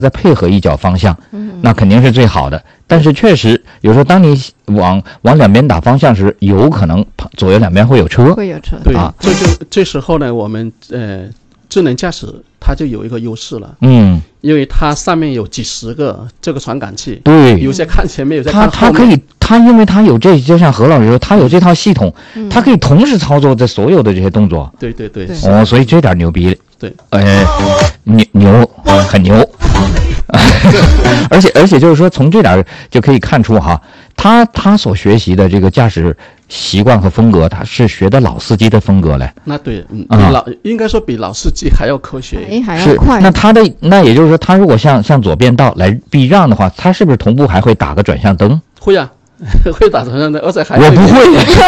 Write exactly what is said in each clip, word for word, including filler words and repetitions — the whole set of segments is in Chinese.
再配合一脚方向，那肯定是最好的。但是确实有时候当你往往两边打方向时，有可能左右两边会有车， 会有车。 对啊，这就这时候呢，我们呃智能驾驶它就有一个优势了。 嗯， 因为它上面有几十个这个传感器， 对， 有些看前面，有些看后面。 它它可以，它因为它有这，就像何老师说，它有这套系统，嗯、它可以同时操作这所有的这些动作。 对对对。 哦，所以这点牛逼。 对， 呃，牛牛很牛。而且而且就是说，从这点就可以看出哈，他他所学习的这个驾驶习惯和风格，他是学的老司机的风格嘞。 那对，嗯，比老、嗯、应该说比老司机还要科学， 哎，还要快。 那他的那也就是说，他如果向向左边道来避让的话，他是不是同步还会打个转向灯？ 会啊。会打转向灯，而且还我不会，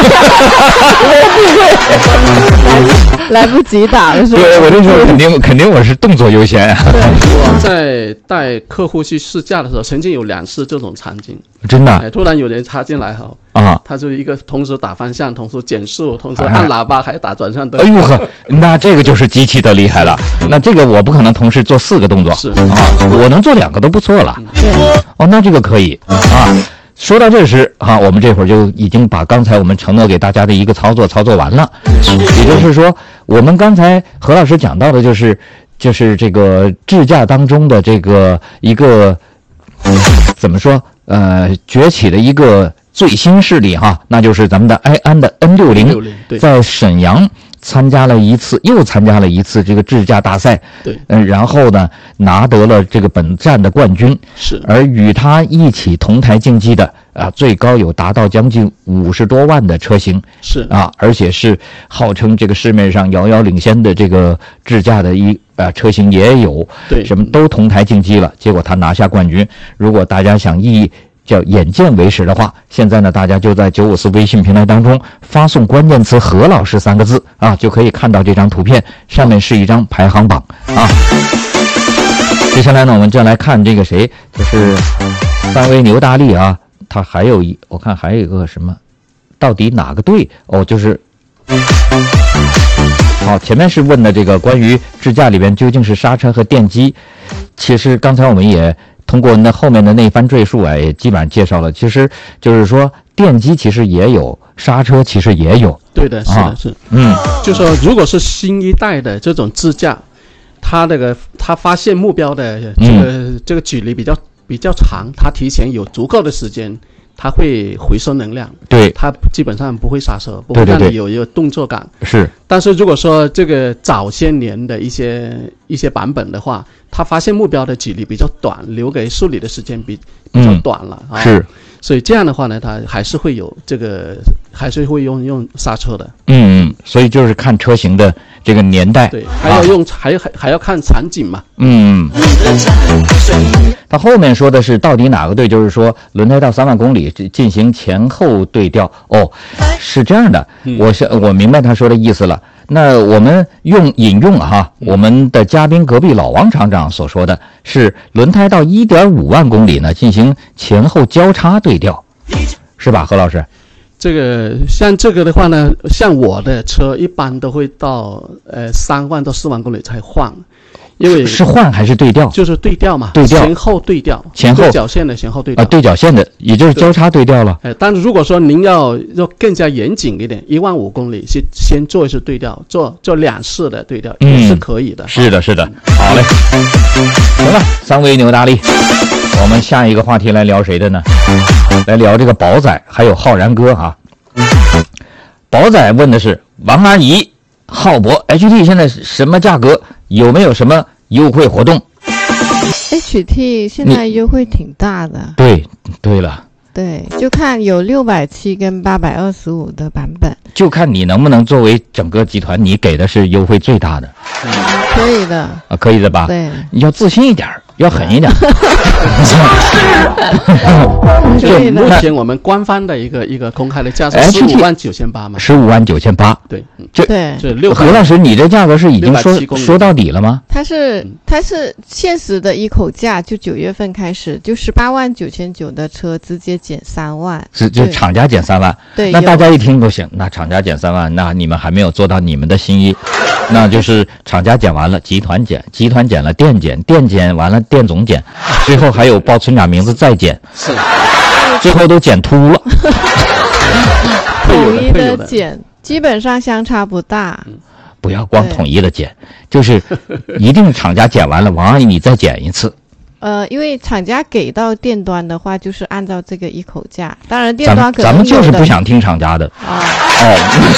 我不会，来不及打了是吧？ 对，我这时候肯定肯定我是动作优先啊。 我在带客户去试驾的时候，曾经有两次这种场景， 真的、 哎，突然有人插进来哈啊，他就一个同时打方向，同时减速，同时按喇叭，还打转向灯。 哎呦呵，那这个就是机器的厉害了。那这个我不可能同时做四个动作， 是啊，我能做两个都不错了。 对， 哦，那这个可以啊。说到这时啊，我们这会儿就已经把刚才我们承诺给大家的一个操作操作完了。也就是说，我们刚才何老师讲到的就是就是这个智驾当中的这个一个怎么说呃崛起的一个最新势力哈，那就是咱们的埃安的 N 六零，在沈阳参加了一次，又参加了一次这个智驾大赛， 对， 嗯、呃，然后呢，拿得了这个本站的冠军， 是， 而与他一起同台竞技的啊，最高有达到将近五十多万的车型， 是啊，而且是号称这个市面上遥遥领先的这个智驾的一啊车型也有， 对， 什么都同台竞技了，结果他拿下冠军。如果大家想一叫眼见为实的话，现在呢，大家就在九五四微信平台当中发送关键词何老师三个字啊，就可以看到这张图片，上面是一张排行榜啊。接下来呢，我们就来看这个谁，就是三威牛大力啊，他还有一，我看还有一个什么，到底哪个队？哦，就是好，前面是问的这个关于智驾里边究竟是刹车和电机，其实刚才我们也通过那后面的那番赘述啊，也基本上介绍了。其实就是说，电机其实也有，刹车其实也有。 对的，是的，啊、是。嗯，就说如果是新一代的这种智驾，它这个它发现目标的这个、嗯、这个距离比较比较长，它提前有足够的时间，它会回收能量。 对， 它基本上不会刹车，不会让你有一个动作感。 对对对，是。 但是如果说这个早些年的一些一些版本的话，它发现目标的距离比较短，留给处理的时间比比较短了、嗯、啊。 是， 所以这样的话呢，它还是会有这个，还是会用用刹车的。 嗯嗯，所以就是看车型的这个年代， 对，还要用，啊、还还还要看场景嘛。 嗯。他后面说的是到底哪个对，就是说轮胎到三万公里进行前后对调。哦，是这样的， 嗯、 我是我明白他说的意思了。那我们用引用哈，我们的嘉宾隔壁老王厂长所说的是轮胎到 一点五万公里呢进行前后交叉对调，是吧，何老师？ 这个像这个的话呢，像我的车一般都会到呃三万到四万公里才换，因为是换还是对调？ 就是对调嘛， 对调， 前后对调， 前后对角线的前后对调啊，对角线的，也就是交叉对调了。 哎，但是如果说您要要更加严谨一点，一万五公里是先做一次对调，做做两次的对调、嗯、也是可以的。 是的，是的，好嘞，行了，三威牛大力。我们下一个话题来聊谁的呢？来聊这个宝仔还有浩然哥哈。宝仔问的是王阿姨，浩博 H T 现在什么价格？有没有什么优惠活动 ？H T 现在优惠挺大的。 对，对了。 对，就看有六百七跟八百二十五的版本， 就看你能不能作为整个集团，你给的是优惠最大的。 嗯、可以的啊，可以的吧？ 对， 你要自信一点，要狠一点。 就目前我们官方的一个一个公开的价是十五万九千八嘛， 十五万九千八。 对， 这对， 这六。 何老师，你这价格是已经说说到底了吗？ 它是它是现实的一口价，就九月份开始，就十八万九千九的车直接减三万， 是就厂家减三万。 对， 那大家一听不行，那厂家减三万，那你们还没有做到你们的心意。那就是厂家减完了，集团减，集团减了，店减，店减完了， 店总减，最后还有报村长名字再减， 是， 最后都减秃了。 统一的减，基本上相差不大。 不要光统一的减，就是一定厂家减完了，王阿姨你再减一次。 呃，因为厂家给到店端的话，就是按照这个一口价。当然，店端可能咱们就是不想听厂家的。 啊。 哦。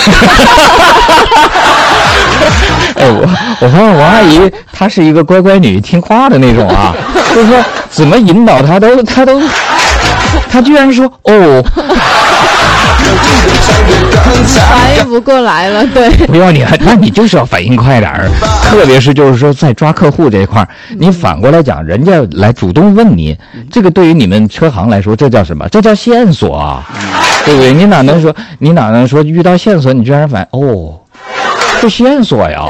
哎，我我发现王阿姨她是一个乖乖女、听话的那种啊，就是说怎么引导她都她都，她居然说哦。 反应不过来了，对。 不要你，那你就是要反应快点儿，特别是就是说在抓客户这一块儿，你反过来讲，人家来主动问你，这个对于你们车行来说，这叫什么？这叫线索啊，对不对？你哪能说你哪能说遇到线索，你居然反应哦，这线索呀？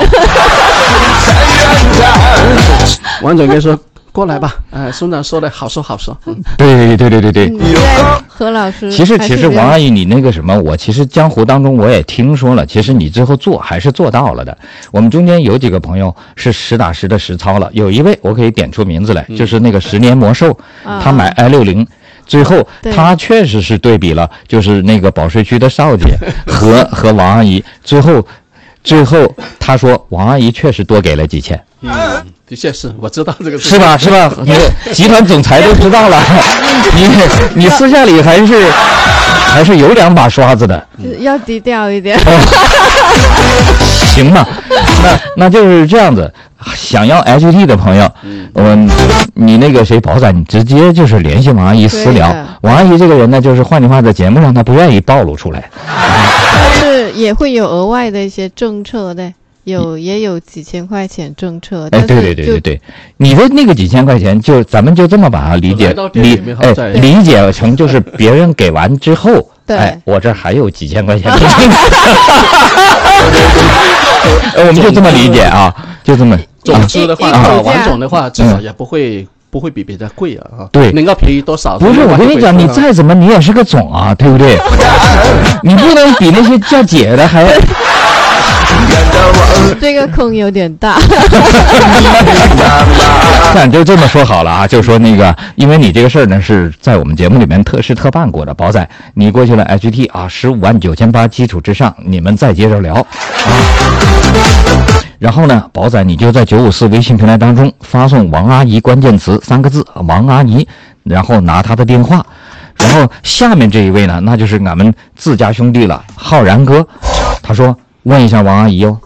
王总跟说。过来吧，呃，村长说的好说好说。嗯、 对对对对对对。 何老师， 其实其实王阿姨你那个什么，我其实江湖当中我也听说了，其实你最后做还是做到了的。我们中间有几个朋友是实打实的实操了，有一位我可以点出名字来，嗯、就是那个十年魔兽，嗯、他买 i 六零。最后，他确实是对比了，就是那个保税区的少姐和和王阿姨，最后，最后他说王阿姨确实多给了几千。 嗯，的确是我知道这个是吧？是吧？你集团总裁都知道了，你你私下里还是还是有两把刷子的， 要低调一点。 行吧，那那就是这样子。想要 H T 的朋友，嗯，我你那个谁宝仔，你直接就是联系王阿姨私聊。王阿姨这个人呢，就是换句话，在节目上她不愿意暴露出来， 但是也会有额外的一些政策的。有也有几千块钱政策， 哎，对对对对对，你的那个几千块钱，就咱们就这么把它理解理哎理解成就是别人给完之后，哎，我这还有几千块钱，我们就这么理解啊，就这么。 总之的话，啊，王总的话至少也不会。嗯不会比别人贵啊！ 对， 能够便宜多少？ 不是，我跟你讲，你再怎么你也是个总啊，对不对？你不能比那些叫姐的还。 这个坑有点大。 那就这么说好了啊，就说那个，因为你这个事儿呢是在我们节目里面特事特办过的，宝仔，你过去了 H T 啊，十五万九千八基础之上，你们再接着聊啊。然后呢，宝仔你就在九五四微信平台当中发送王阿姨关键词三个字，王阿姨，然后拿她的电话，然后下面这一位呢，那就是俺们自家兄弟了，浩然哥，他说问一下王阿姨哦，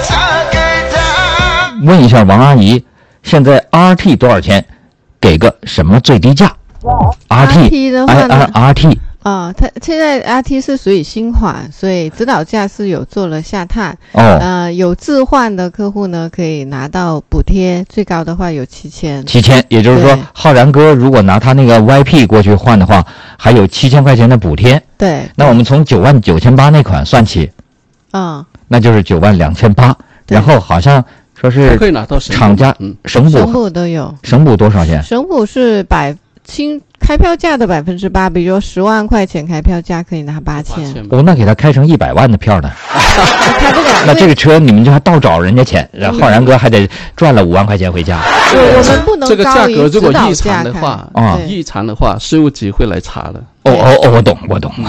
问一下王阿姨，现在 R T 多少钱？给个什么最低价 ？R T 的话呢 ？R T。 啊，它现在 R T 是属于新款，所以指导价是有做了下探。 哦， 呃，有置换的客户呢，可以拿到补贴，最高的话有七千。 七千，也就是说，浩然哥如果拿他那个 Y P 过去换的话，还有七千块钱的补贴。 对。 那我们从九万九千八那款算起， 啊、嗯， 那就是九万两千八。然后好像说是可以拿到厂家省补， 省补都有。 省补多少钱？ 省补是百新。开票价的百分之八，比如说十万块钱开票价可以拿八千。 哦，那给他开成一百万的票呢？ 开不了。 那这个车你们就还倒找人家钱，然后浩然哥还得赚了五万块钱回家。 我我们不能这个价格如果异常常的话啊，异常的话，税务局会来查的。 哦哦哦，我懂我懂。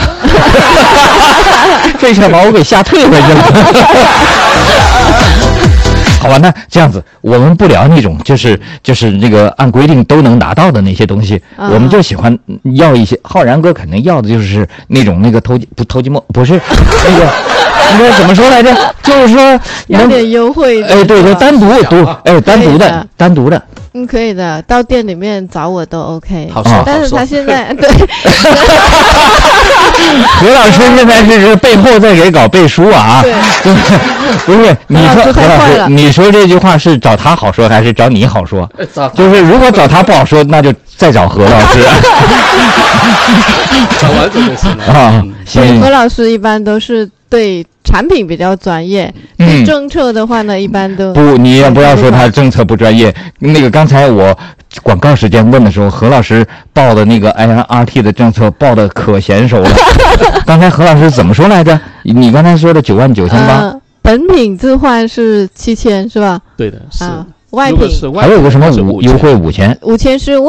这下把我给吓退回去了。好吧，那这样子，我们不聊那种就是就是那个按规定都能拿到的那些东西，啊、我们就喜欢要一些。浩然哥肯定要的就是那种那个偷不偷鸡摸，不是那个应该怎么说来着？就是说有点优惠。 哎，对对，单独独哎，单独的单独的。 嗯，可以的，到店里面找我都 OK。 好说， 但是他现在对。 何老师现在是背后在给搞背书啊！ 对， 不是你说何老师，你说这句话是找他好说还是找你好说？就是如果找他不好说，那就再找何老师。 找完就行了啊！行， 何老师一般都是对产品比较专业， 嗯、 对政策的话呢，一般都不，你也不要说他政策不专业。那个刚才我广告时间问的时候，何老师报的那个 I R T 的政策报的可娴熟了。刚才何老师怎么说来着？你刚才说的九万九千八， 本品置换是七千是吧？ 对的，是。 啊外屏。 如果是外还有个什么是五优惠五千？ 五千是外